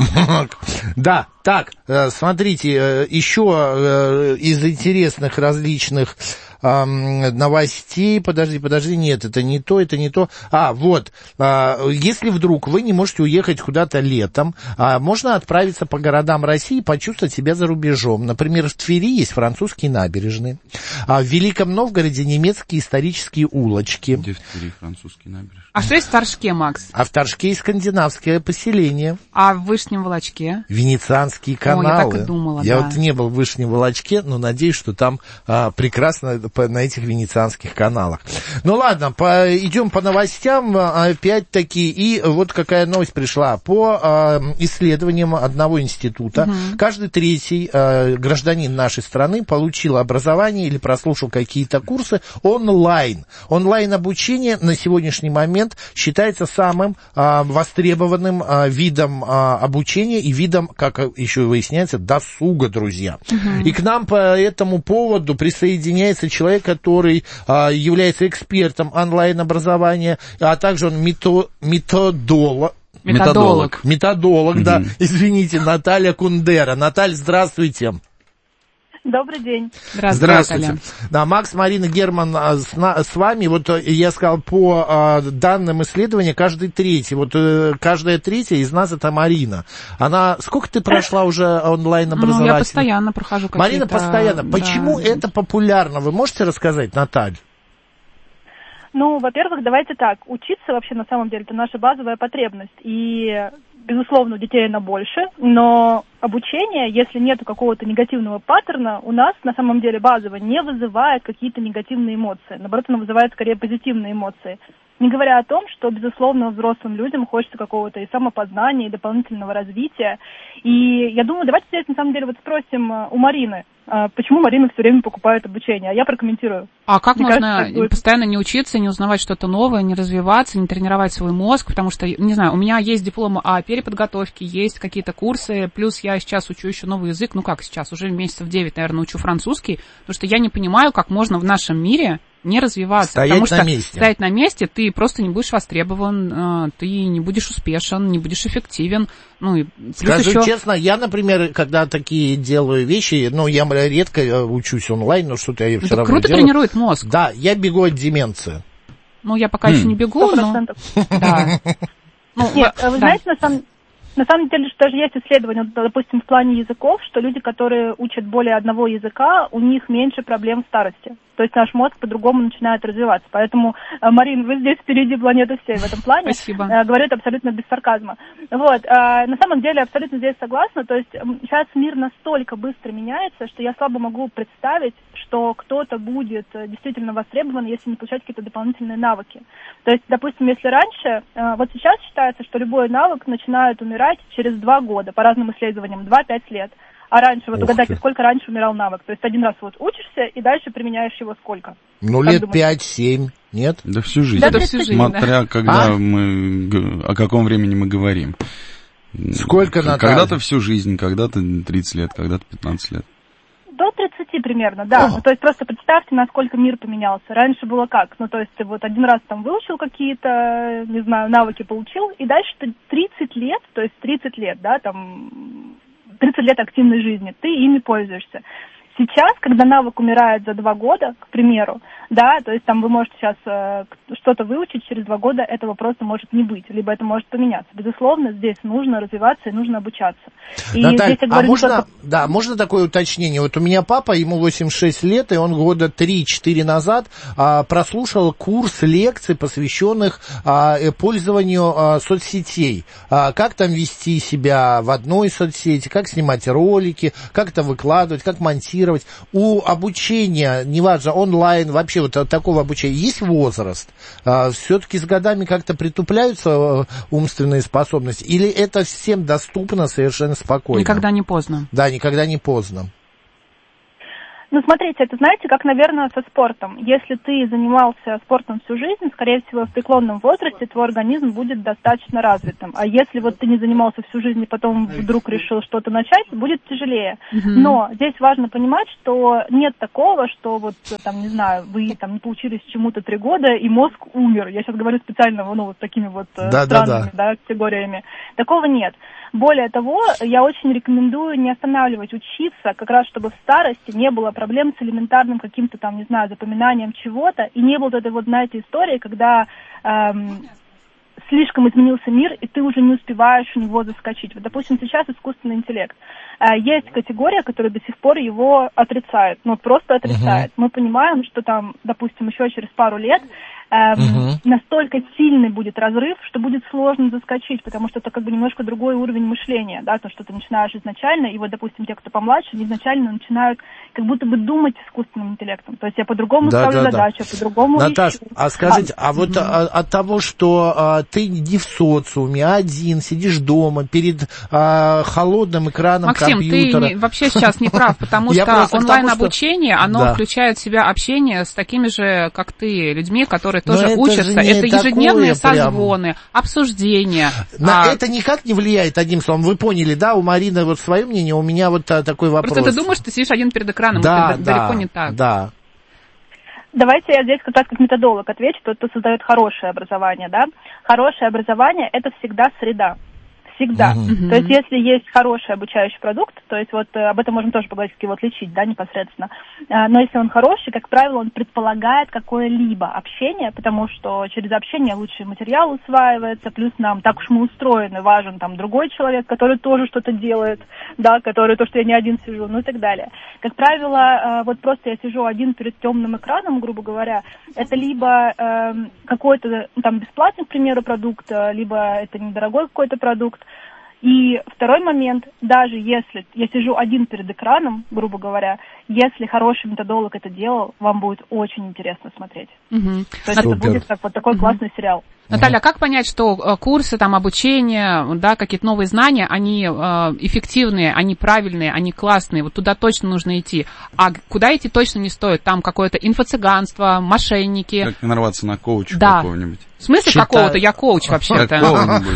Да, так, смотрите, еще из интересных различных новостей, подожди, нет, это не то. Если вдруг вы не можете уехать куда-то летом, можно отправиться по городам России и почувствовать себя за рубежом. Например, в Твери есть французские набережные, в Великом Новгороде немецкие исторические улочки. Где в Твери французские набережные? А что есть в Торжке, Макс? А в Торжке есть скандинавское поселение. А в Вышнем Волочке? Венецианские каналы. Я так и думала, Я вот не был в Вышнем Волочке, но надеюсь, что там прекрасно на этих венецианских каналах. Ну ладно, идем по новостям опять-таки. И вот какая новость пришла. По исследованиям одного института, каждый третий гражданин нашей страны получил образование или прослушал какие-то курсы онлайн. Онлайн-обучение на сегодняшний момент считается самым востребованным видом обучения и видом, как еще выясняется, досуга, друзья. И к нам по этому поводу присоединяется человек, который является экспертом онлайн-образования, а также он методолог, да, извините, Наталья Кундера. Наталья, здравствуйте. Добрый день. Здравствуйте. Да, Макс, Марина, Герман с вами. Вот я сказал, по данным исследования, каждый третий, вот каждая третья из нас это Марина. Она, сколько ты прошла уже онлайн-образование? Я постоянно прохожу какие-то... Марина постоянно. Почему это популярно? Вы можете рассказать, Наталья? Ну, во-первых, давайте так. Учиться вообще на самом деле это наша базовая потребность. И, безусловно, у детей она больше, но обучение, если нет какого-то негативного паттерна, у нас на самом деле базово не вызывает какие-то негативные эмоции. Наоборот, оно вызывает скорее позитивные эмоции. Не говоря о том, что, безусловно, взрослым людям хочется какого-то и самопознания, и дополнительного развития. И я думаю, давайте здесь, на самом деле, вот спросим у Марины, почему Марина все время покупает обучение, а я прокомментирую. А как можно постоянно не учиться, не узнавать что-то новое, не развиваться, не тренировать свой мозг, потому что, не знаю, у меня есть диплом о переподготовке, есть какие-то курсы, плюс я сейчас учу еще новый язык, ну как сейчас, уже месяцев 9, наверное, учу французский, потому что я не понимаю, как можно в нашем мире не развиваться, потому что стоять на месте ты просто не будешь востребован, ты не будешь успешен, не будешь эффективен. Ну, и скажу честно, я, например, когда такие делаю вещи, ну, я редко учусь онлайн, но что-то я все равно круто делаю. Тренирует мозг. Да, я бегу от деменции. Ну, я пока еще не бегу, 100%. но... Да. Нет, вы знаете, на самом деле, что даже есть исследования, допустим, в плане языков, что люди, которые учат более одного языка, у них меньше проблем в старости. То есть наш мозг по-другому начинает развиваться. Поэтому, Марин, вы здесь впереди планеты всей в этом плане. Спасибо. Говорю это абсолютно без сарказма. Вот. На самом деле, абсолютно здесь согласна. То есть сейчас мир настолько быстро меняется, что я слабо могу представить, что кто-то будет действительно востребован, если не получать какие-то дополнительные навыки. То есть, допустим, если раньше, вот сейчас считается, что любой навык начинает умирать через 2 года, по разным исследованиям, 2-5 лет. А раньше, вот угадайте, сколько раньше умирал навык? То есть один раз вот учишься, и дальше применяешь его сколько? Ну, лет 5-7, нет? Да всю жизнь. Да, всю жизнь, смотря, когда о каком времени мы говорим. Сколько, Наталья? Когда-то всю жизнь, когда-то 30 лет, когда-то 15 лет. До 30 примерно, да. Ну, то есть просто представьте, насколько мир поменялся. Раньше было как? Ну, то есть ты вот один раз там выучил какие-то, не знаю, навыки получил, и дальше ты 30 лет, то есть 30 лет, да, там... 30 лет активной жизни, ты ими пользуешься. Сейчас, когда навык умирает за 2 года, к примеру, да, то есть там вы можете сейчас что-то выучить, через 2 года этого просто может не быть, либо это может поменяться. Безусловно, здесь нужно развиваться и нужно обучаться. И Наталья, здесь я говорю, можно такое уточнение? Вот у меня папа, ему 86 лет, и он года 3-4 назад прослушал курс лекций, посвященных пользованию соцсетей. Как там вести себя в одной соцсети, как снимать ролики, как это выкладывать, как монтировать. У обучения, неважно, онлайн, вообще вот такого обучения, есть возраст? Все-таки с годами как-то притупляются умственные способности? Или это всем доступно совершенно спокойно? Никогда не поздно. Да, никогда не поздно. Ну, смотрите, это, знаете, как, наверное, со спортом. Если ты занимался спортом всю жизнь, скорее всего, в преклонном возрасте твой организм будет достаточно развитым. А если вот ты не занимался всю жизнь и потом вдруг решил что-то начать, будет тяжелее. Но здесь важно понимать, что нет такого, что вот, там, не знаю, вы там не поучились чему-то 3 года, и мозг умер. Я сейчас говорю специально, ну, вот такими вот странными, да, категориями. Такого нет. Более того, я очень рекомендую не останавливать учиться, как раз чтобы в старости не было проблем с элементарным каким-то там, не знаю, запоминанием чего-то, и не было вот этой вот, знаете, истории, когда слишком изменился мир, и ты уже не успеваешь в него заскочить. Вот, допустим, сейчас искусственный интеллект. Есть категория, которая до сих пор его отрицает, ну, просто отрицает. Мы понимаем, что там, допустим, еще через пару лет настолько сильный будет разрыв, что будет сложно заскочить, потому что это как бы немножко другой уровень мышления, да, то, что ты начинаешь изначально, и вот, допустим, те, кто помладше, они изначально начинают как будто бы думать искусственным интеллектом, то есть я по-другому ставлю задачу, я по-другому Наташ, ищу. а скажите, вот от того, что ты не в социуме, а один, сидишь дома перед холодным экраном Максим, компьютера... ты вообще сейчас не прав, потому что онлайн-обучение, оно включает в себя общение с такими же, как ты, людьми, которые тоже учатся. Это ежедневные созвоны, обсуждения. Это никак не влияет, одним словом. Вы поняли, да? У Марины вот свое мнение, у меня вот такой вопрос. Просто ты думаешь, ты сидишь один перед экраном, да, это далеко не так. Да. Давайте я здесь как раз как методолог отвечу, тот, кто создает хорошее образование, да. Хорошее образование – это всегда среда. Всегда. То есть, если есть хороший обучающий продукт, то есть вот об этом можно тоже поговорить, как его отличить, да, непосредственно. Но если он хороший, как правило, он предполагает какое-либо общение, потому что через общение лучший материал усваивается, плюс нам так уж мы устроены, важен там другой человек, который тоже что-то делает, да, который то, что я не один сижу, ну и так далее. Как правило, вот просто я сижу один перед темным экраном, грубо говоря, это либо какой-то там бесплатный, к примеру, продукт, либо это недорогой какой-то продукт. И второй момент, даже если я сижу один перед экраном, грубо говоря, если хороший методолог это делал, вам будет очень интересно смотреть. То есть это будет как вот такой классный сериал. Наталья, а как понять, что курсы, там, обучение, да, какие-то новые знания, они эффективные, они правильные, они классные, вот туда точно нужно идти. А куда идти точно не стоит? Там какое-то инфо-цыганство, мошенники. Как нарваться на коуча какого-нибудь. В смысле какого-то? Я коуч вообще-то. Какого-нибудь.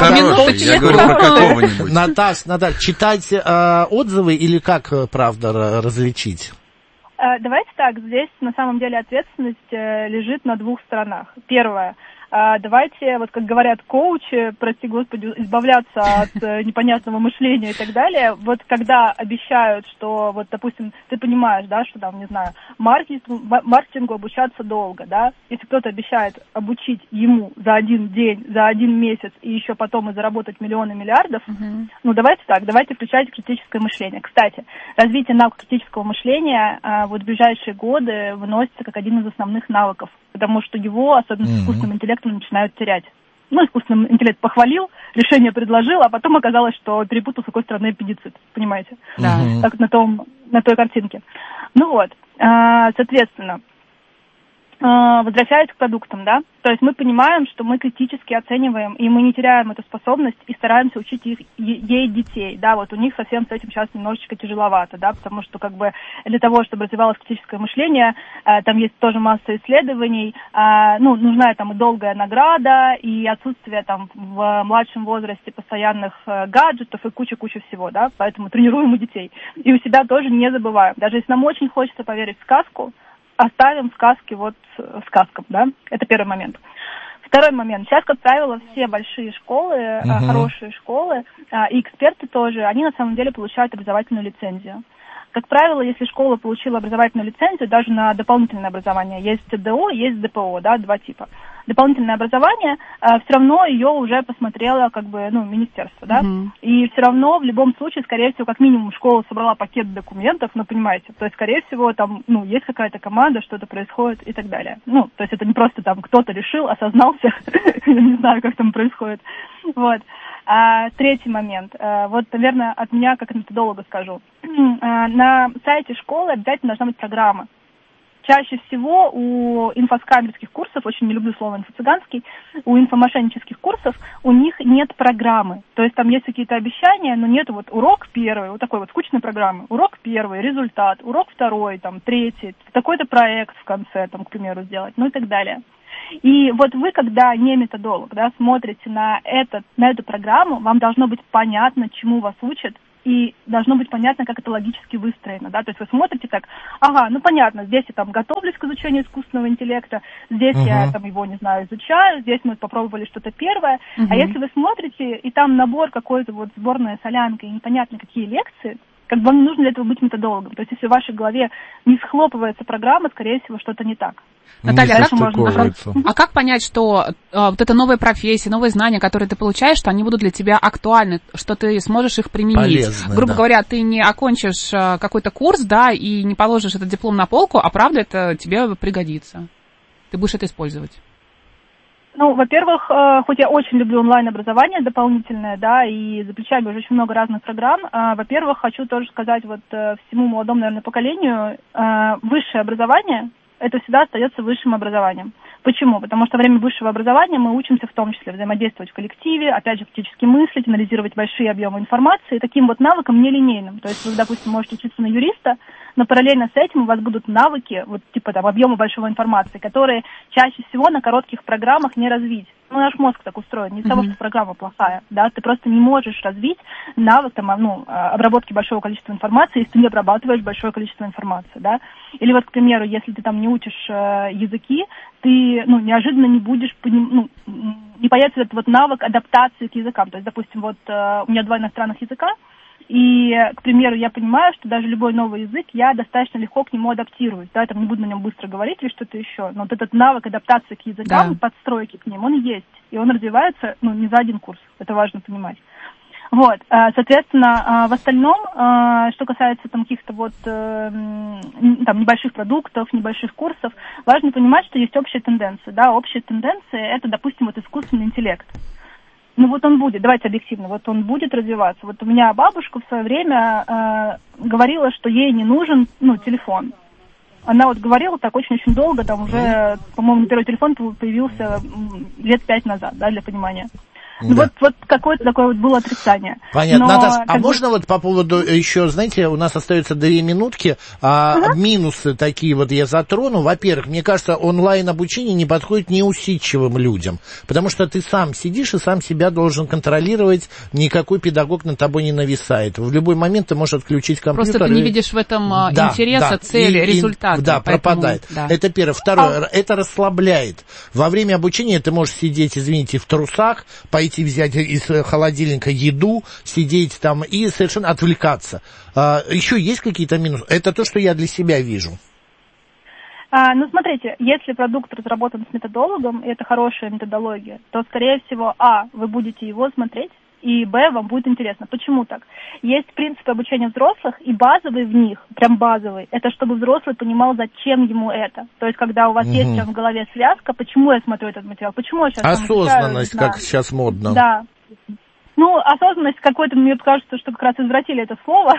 Я говорю про какого-нибудь. Наташ, читать отзывы или как правда различить? Давайте так, здесь на самом деле ответственность лежит на 2 сторонах. Первое. Давайте, вот как говорят коучи, прости господи, избавляться от непонятного мышления и так далее. Вот когда обещают, что, вот, допустим, ты понимаешь, да, что там, не знаю, маркетингу обучаться долго, да, если кто-то обещает обучить ему за 1 день, за 1 месяц и еще потом и заработать миллионы, миллиардов, ну давайте так, давайте включать критическое мышление. Кстати, развитие навыка критического мышления вот в ближайшие годы выносится как один из основных навыков, потому что его, особенно с искусственным интеллектом, начинают терять. Ну, искусственный интеллект похвалил, решение предложил, а потом оказалось, что перепутал, с какой стороны аппендицит, понимаете? Да. Так на той картинке. Ну вот, соответственно, возвращаясь к продуктам, да, то есть мы понимаем, что мы критически оцениваем, и мы не теряем эту способность, и стараемся учить ей детей, да, вот у них совсем с этим сейчас немножечко тяжеловато, да, потому что как бы для того, чтобы развивалось критическое мышление, там есть тоже масса исследований, ну, нужна там и долгая награда, и отсутствие там в младшем возрасте постоянных гаджетов и куча всего, да, поэтому тренируем у детей. И у себя тоже не забываем, даже если нам очень хочется поверить в сказку, оставим сказки вот сказкам, да, это первый момент. Второй момент. Сейчас, как правило, все большие школы, хорошие школы и эксперты тоже, они на самом деле получают образовательную лицензию. Как правило, если школа получила образовательную лицензию, даже на дополнительное образование, есть ТДО, есть ДПО, да, 2 типа. Дополнительное образование, все равно ее уже посмотрело, как бы, ну, министерство, да, и все равно в любом случае, скорее всего, как минимум школа собрала пакет документов, ну, понимаете, то есть, скорее всего, там, ну, есть какая-то команда, что-то происходит и так далее. Ну, то есть это не просто там кто-то решил, осознался, я не знаю, как там происходит, вот. Третий момент. Вот, наверное, от меня, как методолога, скажу. На сайте школы обязательно должна быть программа. чаще всего у инфоскамерских курсов, очень не люблю слово инфо-цыганский, у инфомошеннических курсов у них нет программы. То есть там есть какие-то обещания, но нет вот урок первый, вот такой вот скучной программы. Урок первый, результат, урок второй, там, третий, такой-то проект в конце, там, к примеру, сделать, ну и так далее. И вот вы, когда не методолог, да, смотрите на эту программу, вам должно быть понятно, чему вас учат, и должно быть понятно, как это логически выстроено, да, то есть вы смотрите так, ага, ну понятно, здесь я там готовлюсь к изучению искусственного интеллекта, здесь я там его, не знаю, изучаю, здесь мы попробовали что-то первое, а если вы смотрите, и там набор какой-то вот сборная солянка, и непонятно какие лекции, как бы вам не нужно для этого быть методологом, то есть если в вашей голове не схлопывается программа, скорее всего, что-то не так. Наталья, а как понять, что вот эта новая профессия, новые знания, которые ты получаешь, что они будут для тебя актуальны, что ты сможешь их применить? Полезны, грубо говоря, ты не окончишь какой-то курс, да, и не положишь этот диплом на полку, а правда это тебе пригодится. Ты будешь это использовать. Ну, во-первых, хоть я очень люблю онлайн-образование дополнительное, да, и за плечами уже очень много разных программ, во-первых, хочу тоже сказать вот всему молодому, наверное, поколению, высшее образование – это всегда остается высшим образованием. Почему? Потому что во время высшего образования мы учимся в том числе взаимодействовать в коллективе, опять же, критически мыслить, анализировать большие объемы информации, таким вот навыком нелинейным. То есть вы, допустим, можете учиться на юриста, но параллельно с этим у вас будут навыки, вот типа там объема большой информации, которые чаще всего на коротких программах не развить. Ну, наш мозг так устроен, не из-за того, что программа плохая, да, ты просто не можешь развить навык там, обработки большого количества информации, если ты не обрабатываешь большое количество информации, да. Или вот, к примеру, если ты там не учишь языки, ты, неожиданно не будешь, не появится этот вот навык адаптации к языкам. То есть, допустим, вот у меня 2 иностранных языка, и, к примеру, я понимаю, что даже любой новый язык, я достаточно легко к нему адаптируюсь, да, там не буду на нем быстро говорить или что-то еще, но вот этот навык адаптации к языкам, подстройки к ним, он есть, и он развивается, не за один курс, это важно понимать. Вот, соответственно, в остальном, что касается там каких-то вот там небольших продуктов, небольших курсов, важно понимать, что есть общие тенденции, да, общие тенденции, это, допустим, вот искусственный интеллект. Вот он будет, давайте объективно, вот он будет развиваться. Вот у меня бабушка в свое время говорила, что ей не нужен, телефон. Она вот говорила так очень-очень долго, там уже, по-моему, первый телефон появился лет 5 назад, да, для понимания. Да. Вот какое-то такое вот было отрицание. Понятно. Наташа, а можно вот по поводу еще, знаете, у нас остается 2 минутки, минусы такие вот я затрону. Во-первых, мне кажется, онлайн-обучение не подходит неусидчивым людям, потому что ты сам сидишь и сам себя должен контролировать, никакой педагог над тобой не нависает. В любой момент ты можешь отключить компьютер. Просто ты не видишь в этом интереса, цели, результата. Да, пропадает. Да. Это первое. Второе, это расслабляет. Во время обучения ты можешь сидеть, извините, в трусах, пойти взять из холодильника еду, сидеть там и совершенно отвлекаться. Еще есть какие-то минусы? Это то, что я для себя вижу. Смотрите, если продукт разработан с методологом, и это хорошая методология, то, скорее всего, вы будете его смотреть, и, вам будет интересно. Почему так? Есть принципы обучения взрослых, и базовый в них, прям базовый, это чтобы взрослый понимал, зачем ему это. То есть, когда у вас есть сейчас в голове связка, почему я смотрю этот материал, почему я сейчас... Осознанность, как сейчас модно. Да. Осознанность какой-то, мне кажется, что как раз извратили это слово.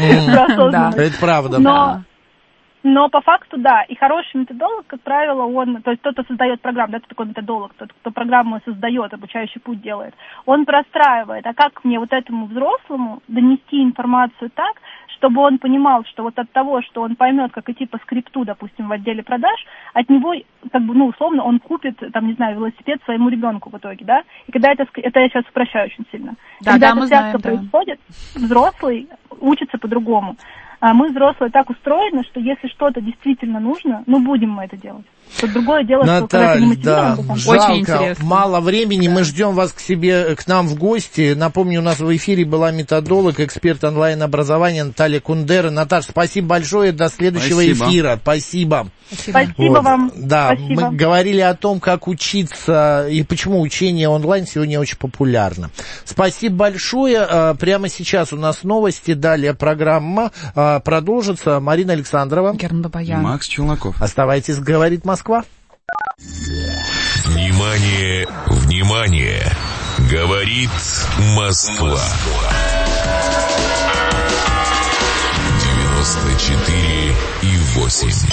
Это правда, да. Но по факту, да, и хороший методолог, как правило, то есть тот, кто создает программу, да, это такой методолог, тот, кто программу создает, обучающий путь делает, он простраивает, а как мне вот этому взрослому донести информацию так, чтобы он понимал, что вот от того, что он поймет, как идти по скрипту, допустим, в отделе продаж, от него, условно, он купит, велосипед своему ребенку в итоге, да, и когда это я сейчас упрощаю очень сильно. Да, когда эта связка происходит, взрослый учится по-другому. А мы, взрослые, так устроены, что если что-то действительно нужно, будем мы это делать. Что другое дело, Наталья, что когда ты не мотивирован, жалко, очень интересно. Мало времени, мы ждем вас к нам в гости. Напомню, у нас в эфире была методолог, эксперт онлайн-образования Наталья Кундера. Наташа, спасибо большое, до следующего эфира. Спасибо. Спасибо вам. Да, спасибо. Мы говорили о том, как учиться и почему учение онлайн сегодня очень популярно. Спасибо большое. Прямо сейчас у нас новости, далее программа продолжится. Марина Александрова, Герман Бабаян, Макс Челноков. Оставайтесь, говорит Москва. Внимание, внимание! Говорит Москва. 94,8.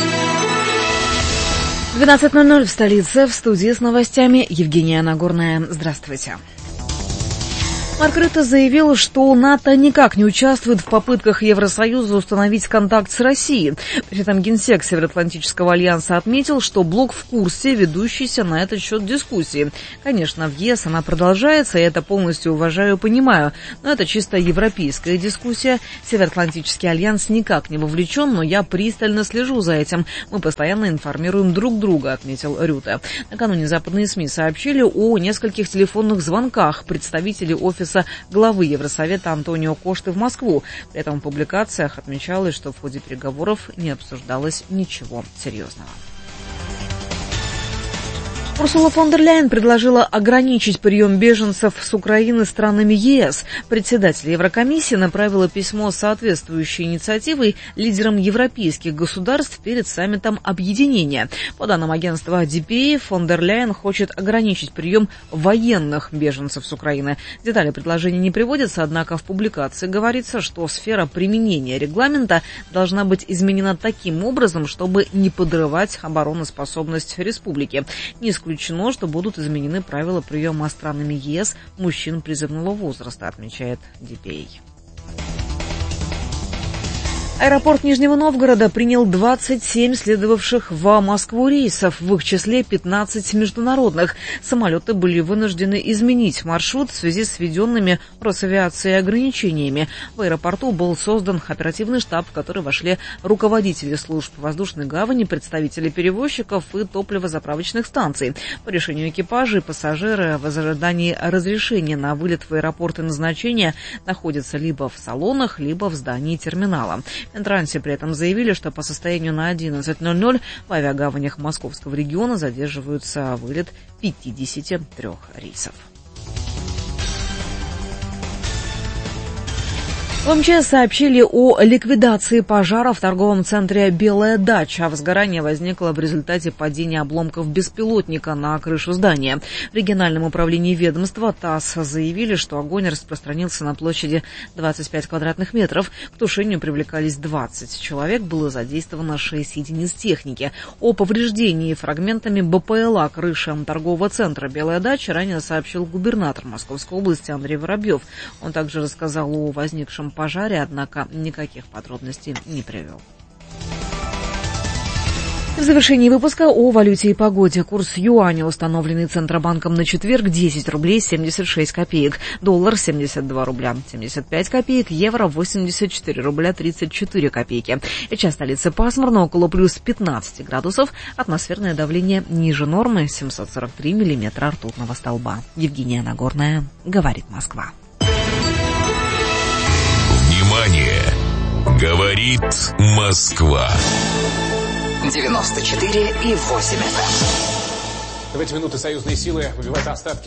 12:00 в столице. В студии с новостями Евгения Нагорная. Здравствуйте. Марк Рютте заявил, что НАТО никак не участвует в попытках Евросоюза установить контакт с Россией. При этом генсек Североатлантического альянса отметил, что блок в курсе ведущейся на этот счет дискуссии. Конечно, в ЕС она продолжается, я это полностью уважаю и понимаю, но это чисто европейская дискуссия. Североатлантический альянс никак не вовлечен, но я пристально слежу за этим. Мы постоянно информируем друг друга, отметил Рютте. Накануне западные СМИ сообщили о нескольких телефонных звонках представителей офиса главы Евросовета Антонио Кошты в Москву. При этом в публикациях отмечалось, что в ходе переговоров не обсуждалось ничего серьезного. Урсула фон дер Ляйен предложила ограничить прием беженцев с Украины странами ЕС. Председатель Еврокомиссии направила письмо с соответствующей инициативой лидерам европейских государств перед саммитом объединения. По данным агентства DPA, фон дер Ляйен хочет ограничить прием военных беженцев с Украины. Детали предложения не приводятся, однако в публикации говорится, что сфера применения регламента должна быть изменена таким образом, чтобы не подрывать обороноспособность республики. Не исключено, что будут изменены правила приема странами ЕС мужчин призывного возраста, отмечает DPA. Аэропорт Нижнего Новгорода принял 27 следовавших в Москву рейсов, в их числе 15 международных. Самолеты были вынуждены изменить маршрут в связи с введенными Росавиацией ограничениями. В аэропорту был создан оперативный штаб, в который вошли руководители служб воздушной гавани, представители перевозчиков и топливозаправочных станций. По решению экипажа и пассажиры в ожидании разрешения на вылет в аэропорт и назначения находятся либо в салонах, либо в здании терминала. В Минтрансе при этом заявили, что по состоянию на 11:00 в авиагаванях Московского региона задерживаются вылет 53 рейсов. В МЧС сообщили о ликвидации пожара в торговом центре «Белая дача». Возгорание возникло в результате падения обломков беспилотника на крышу здания. В региональном управлении ведомства ТАСС заявили, что огонь распространился на площади 25 квадратных метров. К тушению привлекались 20 человек, было задействовано 6 единиц техники. О повреждении фрагментами БПЛА крыши торгового центра «Белая дача» ранее сообщил губернатор Московской области Андрей Воробьев. Он также рассказал о возникшем пожаре, однако никаких подробностей не привел. В завершении выпуска о валюте и погоде. Курс юаня, установленный Центробанком на четверг, 10 рублей 76 копеек. Доллар 72 рубля 75 копеек. Евро 84 рубля 34 копейки. Сейчас столица пасмурно, около плюс 15 градусов. Атмосферное давление ниже нормы, 743 миллиметра ртутного столба. Евгения Нагорная, говорит Москва. Внимание! Говорит Москва. 94,8 FM. В эти минуты союзные силы выбивают остатки